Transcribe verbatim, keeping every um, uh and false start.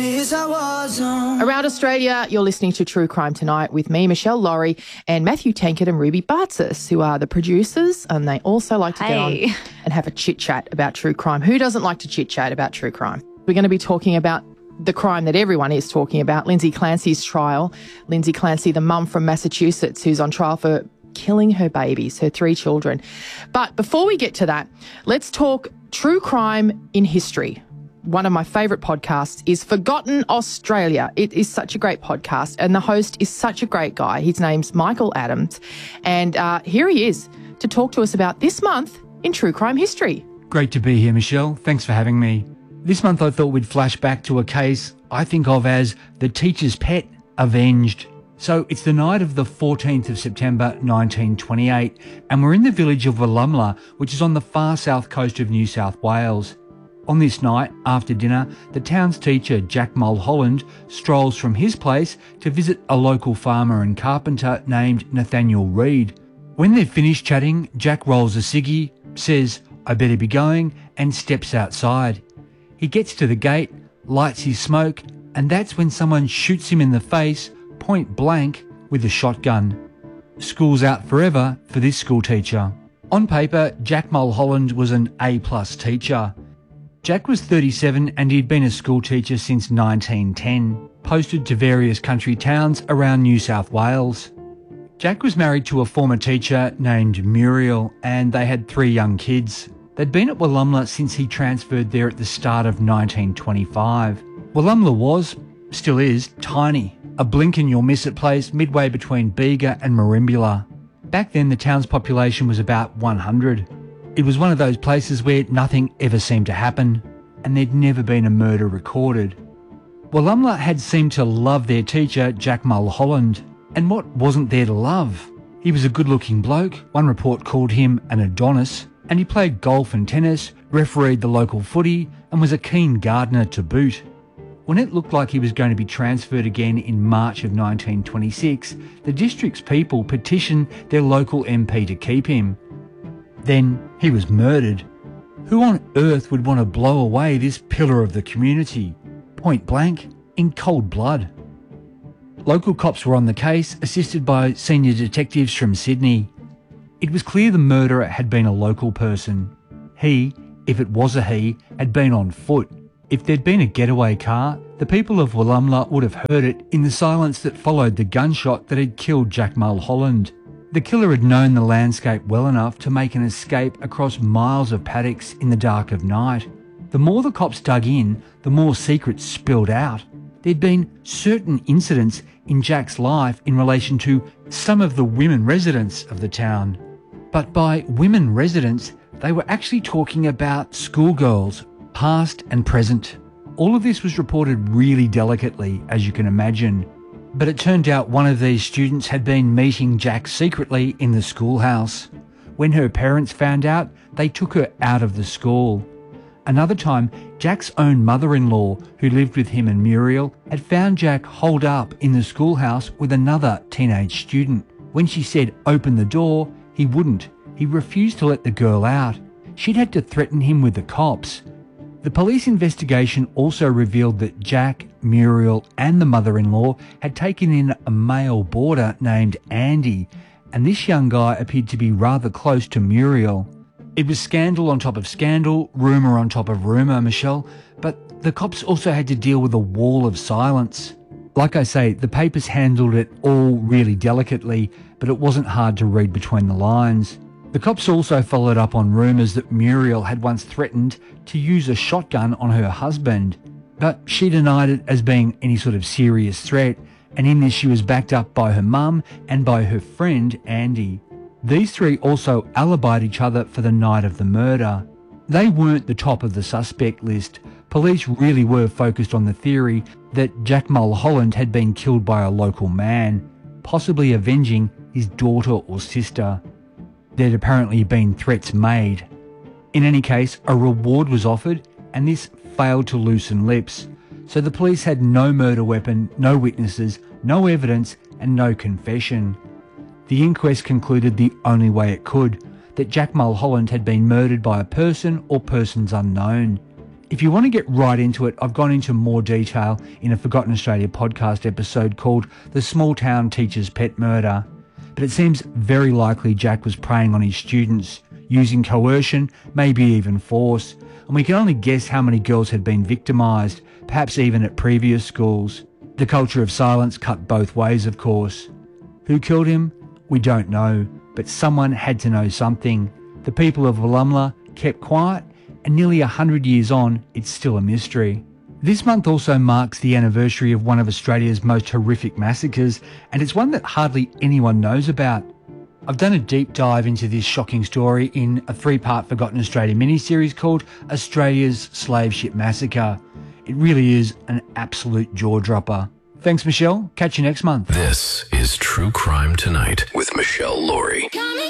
Around Australia, you're listening to True Crime Tonight with me, Michelle Laurie, and Matthew Tankard and Ruby Bartzis, who are the producers, and they also like to hey. get on and have a chit-chat about true crime. Who doesn't like to chit-chat about true crime? We're going to be talking about the crime that everyone is talking about, Lindsay Clancy's trial. Lindsay Clancy, the mum from Massachusetts, who's on trial for killing her babies, her three children. But before we get to that, let's talk true crime in history. One of my favourite podcasts is Forgotten Australia. It is such a great podcast, and the host is such a great guy. His name's Michael Adams, and uh, here he is to talk to us about this month in true crime history. Great to be here, Michelle. Thanks for having me. This month I thought we'd flash back to a case I think of as the teacher's pet avenged. So it's the night of the fourteenth of September nineteen twenty-eight, and we're in the village of Wallumbilla, which is on the far south coast of New South Wales. On this night, after dinner, the town's teacher, Jack Mulholland, strolls from his place to visit a local farmer and carpenter named Nathaniel Reid. When they've finished chatting, Jack rolls a ciggy, says, "I better be going," and steps outside. He gets to the gate, lights his smoke, and that's when someone shoots him in the face, point blank, with a shotgun. School's out forever for this school teacher. On paper, Jack Mulholland was an A-plus teacher. Jack was thirty-seven and he'd been a school teacher since nineteen ten, posted to various country towns around New South Wales. Jack was married to a former teacher named Muriel, and they had three young kids. They'd been at Wallumbilla since he transferred there at the start of nineteen twenty-five. Wallumbilla was, still is, tiny, a blink and you'll miss it place midway between Bega and Merimbula. Back then the town's population was about one hundred. It was one of those places where nothing ever seemed to happen, and there'd never been a murder recorded. Wallumbilla had seemed to love their teacher, Jack Mulholland, and what wasn't there to love? He was a good-looking bloke, one report called him an Adonis, and he played golf and tennis, refereed the local footy, and was a keen gardener to boot. When it looked like he was going to be transferred again in March of nineteen twenty-six, the district's people petitioned their local M P to keep him. Then he was murdered. Who on earth would want to blow away this pillar of the community? Point blank, in cold blood. Local cops were on the case, assisted by senior detectives from Sydney. It was clear the murderer had been a local person. He, if it was a he, had been on foot. If there'd been a getaway car, the people of Wallumbilla would have heard it in the silence that followed the gunshot that had killed Jack Mulholland. The killer had known the landscape well enough to make an escape across miles of paddocks in the dark of night. The more the cops dug in, the more secrets spilled out. There'd been certain incidents in Jack's life in relation to some of the women residents of the town. But by women residents, they were actually talking about schoolgirls, past and present. All of this was reported really delicately, as you can imagine. But it turned out one of these students had been meeting Jack secretly in the schoolhouse. When her parents found out, they took her out of the school. Another time, Jack's own mother-in-law, who lived with him and Muriel, had found Jack holed up in the schoolhouse with another teenage student. When she said, "Open the door," he wouldn't. He refused to let the girl out. She'd had to threaten him with the cops. The police investigation also revealed that Jack, Muriel and the mother-in-law had taken in a male boarder named Andy, and this young guy appeared to be rather close to Muriel. It was scandal on top of scandal, rumour on top of rumour, Michelle, but the cops also had to deal with a wall of silence. Like I say, the papers handled it all really delicately, but it wasn't hard to read between the lines. The cops also followed up on rumours that Muriel had once threatened to use a shotgun on her husband, but she denied it as being any sort of serious threat, and in this she was backed up by her mum and by her friend Andy. These three also alibied each other for the night of the murder. They weren't the top of the suspect list. Police really were focused on the theory that Jack Mulholland had been killed by a local man, possibly avenging his daughter or sister. There'd apparently been threats made. In any case, a reward was offered, and this failed to loosen lips. So the police had no murder weapon, no witnesses, no evidence, and no confession. The inquest concluded the only way it could, that Jack Mulholland had been murdered by a person or persons unknown. If you want to get right into it, I've gone into more detail in a Forgotten Australia podcast episode called The Small Town Teacher's Pet Murder. But it seems very likely Jack was preying on his students, using coercion, maybe even force, and we can only guess how many girls had been victimised, perhaps even at previous schools. The culture of silence cut both ways, of course. Who killed him? We don't know, but someone had to know something. The people of Wallumbilla kept quiet, and nearly a hundred years on, it's still a mystery. This month also marks the anniversary of one of Australia's most horrific massacres, and it's one that hardly anyone knows about. I've done a deep dive into this shocking story in a three-part Forgotten Australia miniseries called Australia's Slave Ship Massacre. It really is an absolute jaw-dropper. Thanks, Michelle. Catch you next month. This is True Crime Tonight with Michelle Laurie.